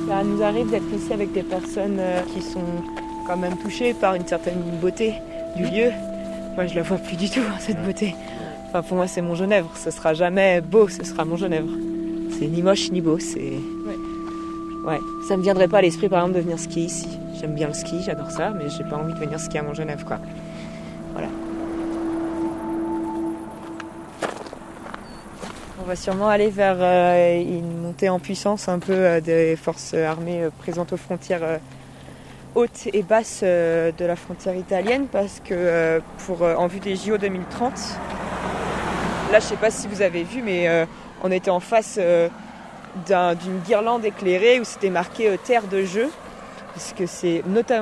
Ça nous arrive d'être ici avec des personnes qui sont quand même touchées par une certaine beauté du lieu. Moi, je la vois plus du tout, cette beauté. Enfin, pour moi, c'est Montgenèvre. Ce sera jamais beau, ce sera Montgenèvre. C'est ni moche ni beau, c'est... Ouais. Ça me viendrait pas à l'esprit, par exemple, de venir skier ici. J'aime bien le ski, j'adore ça, mais j'ai pas envie de venir skier à Montgenèvre, quoi. Voilà. On va sûrement aller vers une montée en puissance un peu des forces armées présentes aux frontières hautes et basses de la frontière italienne, parce que en vue des JO 2030, là je sais pas si vous avez vu, mais on était en face d'une guirlande éclairée où c'était marqué terre de jeu, parce que c'est notamment